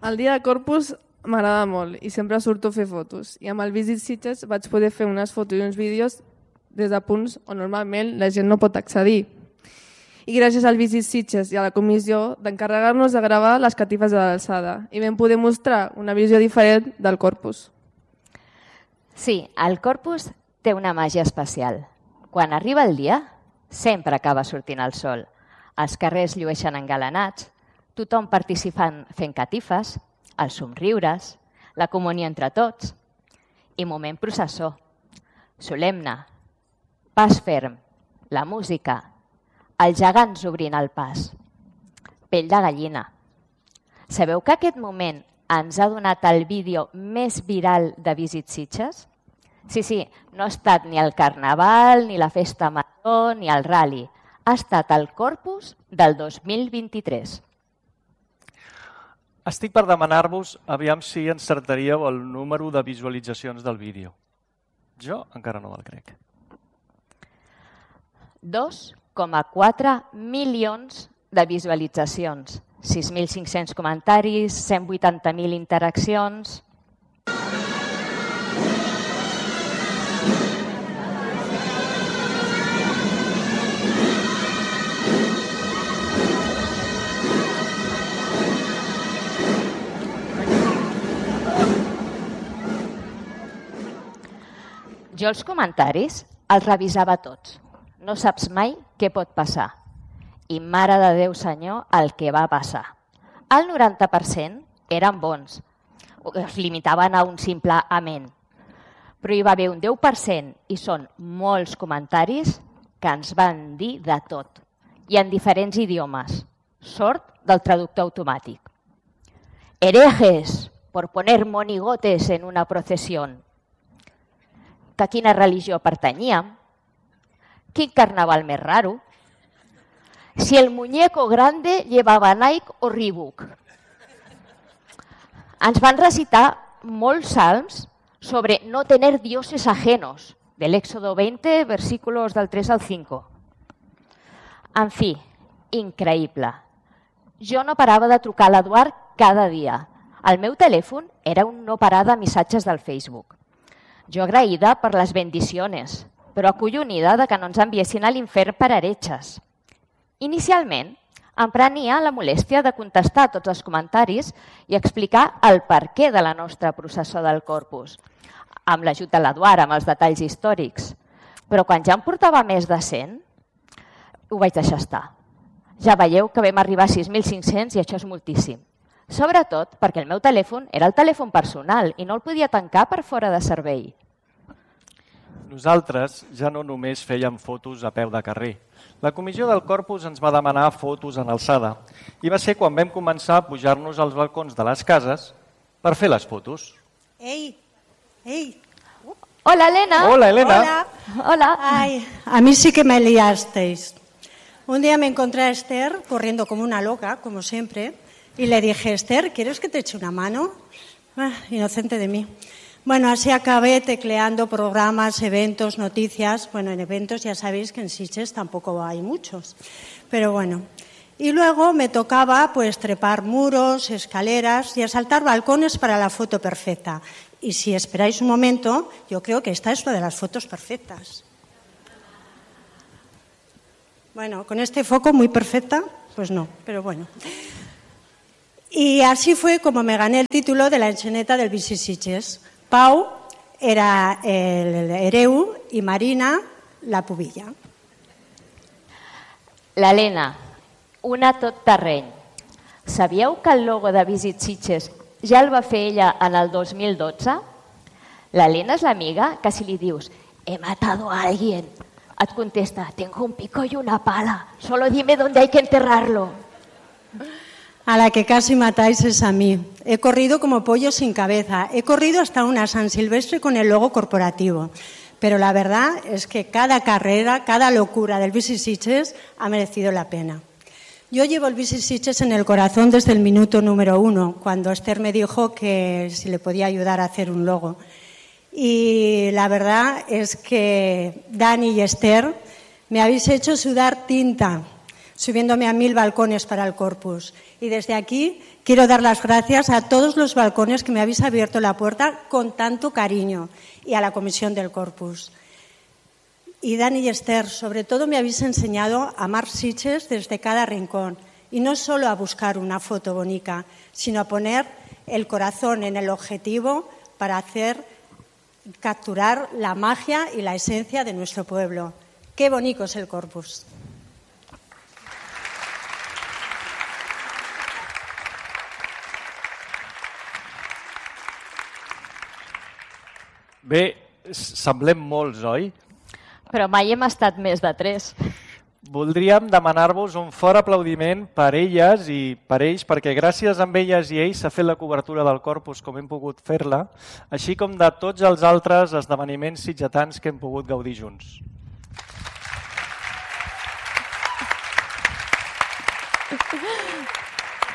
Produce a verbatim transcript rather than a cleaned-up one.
El dia de Corpus m'agrada molt i sempre surto a fer fotos. I amb el Visit Sitges vaig poder fer unes fotos i uns vídeos des de punts on normalment la gent no pot accedir. I gràcies al Visit Sitges i a la comissió d'encarregar-nos de gravar les catifes de l'alçada i vam poder mostrar una visió diferent del Corpus. Sí, el Corpus té una màgia especial. Quan arriba el dia, sempre acaba sortint el sol. Els carrers llueixen engalanats, tothom participant fent catifes, els somriures, la comunió entre tots i moment processó, solemne, pas ferm, la música, els gegants obrint el pas, pell de gallina. Sabeu que aquest moment ens ha donat el vídeo més viral de Visit Sitges? Sí, sí, no ha estat ni el Carnaval, ni la Festa Major, ni el Rally. Ha estat el Corpus del dos mil vint-i-tres. Estic per demanar-vos aviam si encertaríeu el número de visualitzacions del vídeo. Jo encara no me'l crec. dos coma quatre milions de visualitzacions, sis mil cinc-cents comentaris, cent vuitanta mil interaccions. Jo els comentaris els revisava tots. No saps mai què pot passar. I mare de Déu, senyor, el que va passar. El noranta per cent eren bons. Es limitaven a un simple amén. Però hi va haver un deu per cent i són molts comentaris que ens van dir de tot. I en diferents idiomes. Sort del traductor automàtic. Herejes por poner monigotes en una procesión. A quina religió pertanyíem, quin carnaval més raro, si el muñeco grande llevava Nike o Reebok. Ens van recitar molts salms sobre no tener dioses ajenos, del Éxodo veinte, versículos del tres al cinco. En fi, increïble. Jo no parava de trucar a l'Eduard cada dia. El meu telèfon era un no parar de missatges del Facebook. Jo agraïda per les bendiciones, però acollonida de que no ens enviessin a l'infern per heretges. Inicialment, em prenia la molèstia de contestar tots els comentaris i explicar el perquè de la nostra processó del Corpus, amb l'ajut de l'Eduard, amb els detalls històrics. Però quan ja em portava més de cent, ho vaig deixar estar. Ja veieu que vam arribar a sis mil cinc-cents i això és moltíssim. Sobretot perquè el meu telèfon era el telèfon personal i no el podia tancar per fora de servei. Nosaltres ja no només fèiem fotos a peu de carrer. La comissió del Corpus ens va demanar fotos en alçada i va ser quan vam començar a pujar-nos als balcons de les cases per fer les fotos. Ei, ei. Hola, Elena. Hola, Elena. Hola. Hola. Ay, a mí sí que me liasteis. Un día me encontré a Esther corriendo como una loca, como siempre, y le dije, Esther, ¿quieres que te eche una mano? Ah, inocente de mí. Bueno, así acabé tecleando programas, eventos, noticias. Bueno, en eventos ya sabéis que en Sitges tampoco hay muchos. Pero bueno. Y luego me tocaba pues trepar muros, escaleras y asaltar balcones para la foto perfecta. Y si esperáis un momento, yo creo que esta es una de las fotos perfectas. Bueno, con este foco muy perfecta, pues no, pero bueno. Y así fue como me gané el título de la enxaneta del Visit Sitges. Pau era el hereu i Marina la pubilla. L'Helena, una tot terreny. Sabíeu que el logo de Visit Sitges ja el va fer ella en el dos mil dotze? L'Helena és l'amiga que si li dius «he matado a alguien», et contesta «tengo un pico y una pala, solo dime dónde hay que enterrarlo». A la que casi matáis es a mí. He corrido como pollo sin cabeza. He corrido hasta una San Silvestre con el logo corporativo. Pero la verdad es que cada carrera, cada locura del Visit Sitges ha merecido la pena. Yo llevo el Visit Sitges en el corazón desde el minuto número uno, cuando Esther me dijo que si le podía ayudar a hacer un logo. Y la verdad es que Dani y Esther me habéis hecho sudar tinta. subiéndome a mil balcones para el Corpus. Y desde aquí quiero dar las gracias a todos los balcones que me habéis abierto la puerta con tanto cariño y a la Comisión del Corpus. Y Dani y Esther, sobre todo me habéis enseñado a amar Sitges desde cada rincón y no solo a buscar una foto bonita, sino a poner el corazón en el objetivo para hacer capturar la magia y la esencia de nuestro pueblo. Qué bonito es el Corpus. Bé, semblem molts, oi? Però mai hem estat més de tres. Voldríem demanar-vos un fort aplaudiment per elles i per ells, perquè gràcies a elles i ells s'ha fet la cobertura del Corpus com hem pogut fer-la, així com de tots els altres esdeveniments sitgetans que hem pogut gaudir junts.